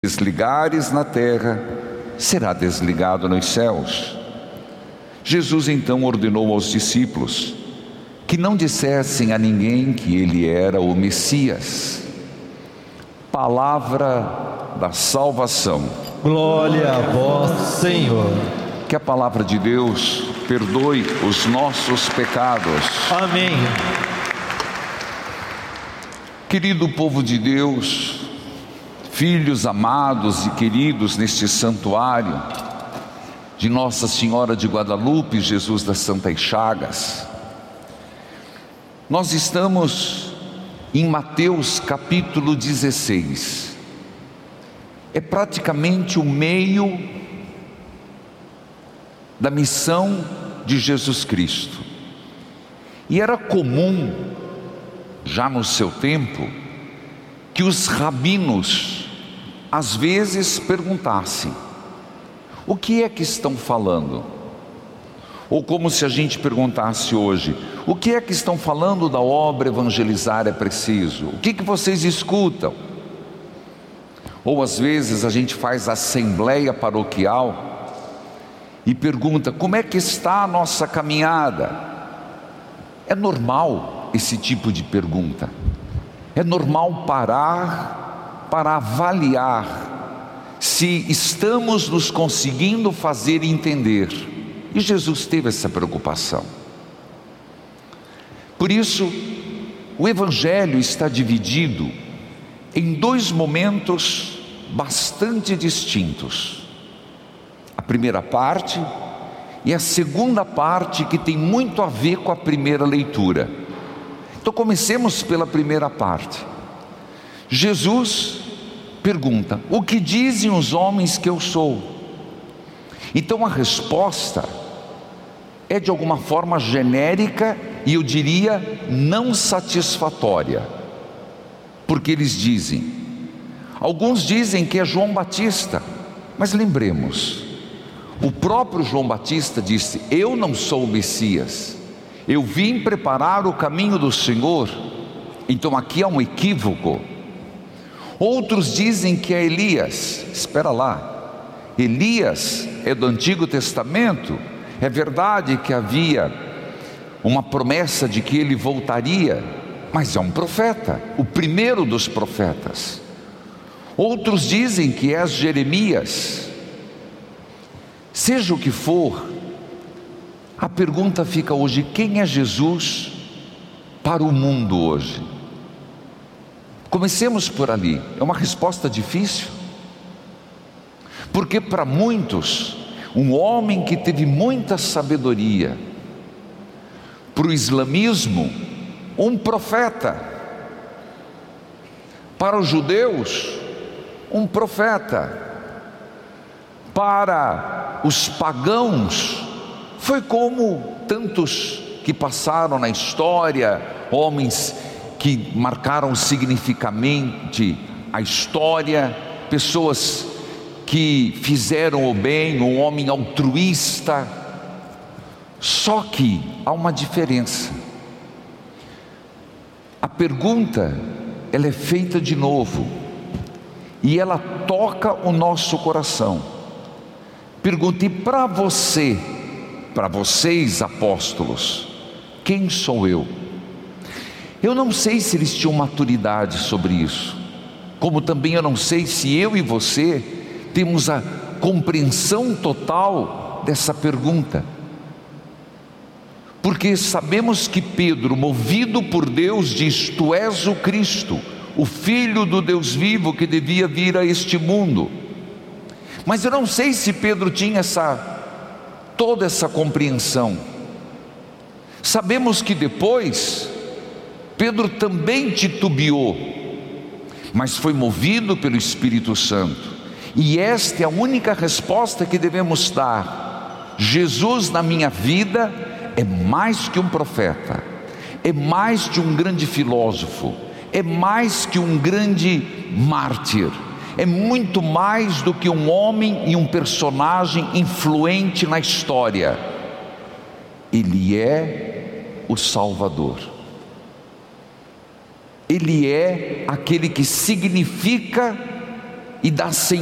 desligares na terra, será desligado nos céus. Jesus então ordenou aos discípulos que não dissessem a ninguém que ele era o Messias. Palavra da salvação. Glória a vós, Senhor. Que a palavra de Deus perdoe os nossos pecados. Amém. Querido povo de Deus, filhos amados e queridos neste santuário de Nossa Senhora de Guadalupe, Jesus das Santas Chagas, nós estamos em Mateus capítulo 16. É praticamente o meio da missão de Jesus Cristo. E era comum, já no seu tempo, que os rabinos às vezes perguntassem: o que é que estão falando? Ou como se a gente perguntasse hoje: o que é que estão falando da obra Evangelizar é Preciso? O que vocês escutam? Ou às vezes a gente faz assembleia paroquial e pergunta: como é que está a nossa caminhada? É normal esse tipo de pergunta. É normal parar para avaliar se estamos nos conseguindo fazer entender. E Jesus teve essa preocupação. Por isso, o Evangelho está dividido em dois momentos bastante distintos. A primeira parte e a segunda parte, que tem muito a ver com a primeira leitura. Então comecemos pela primeira parte. Jesus pergunta: o que dizem os homens que eu sou? Então a resposta é de alguma forma genérica e eu diria não satisfatória. Porque eles dizem, alguns dizem que é João Batista, mas lembremos, o próprio João Batista disse: eu não sou o Messias, eu vim preparar o caminho do Senhor. Então aqui há um equívoco. Outros dizem que é Elias. Espera lá, Elias é do Antigo Testamento. É verdade que havia uma promessa de que ele voltaria, mas é um profeta, o primeiro dos profetas. Outros dizem que é Jeremias. Seja o que for, a pergunta fica hoje: quem é Jesus para o mundo hoje? Comecemos por ali. É uma resposta difícil, porque para muitos, um homem que teve muita sabedoria. Para o islamismo, um profeta. Para os judeus, um profeta. Para os pagãos, foi como tantos que passaram na história, homens que marcaram significativamente a história, pessoas que fizeram o bem, um homem altruísta. Só que há uma diferença. A pergunta, ela é feita de novo e ela toca o nosso coração. Pergunte para você, para vocês apóstolos: quem sou eu? Eu não sei se eles tinham maturidade sobre isso, como também eu não sei se eu e você temos a compreensão total dessa pergunta. Porque sabemos que Pedro, movido por Deus, diz: tu és o Cristo, o Filho do Deus vivo que devia vir a este mundo. Mas eu não sei se Pedro tinha toda essa compreensão. Sabemos que depois Pedro também titubeou, mas foi movido pelo Espírito Santo. E esta é a única resposta que devemos dar: Jesus na minha vida é mais que um profeta, é mais que um grande filósofo, é mais que um grande mártir, é muito mais do que um homem e um personagem influente na história. Ele é o Salvador. Ele é aquele que significa e da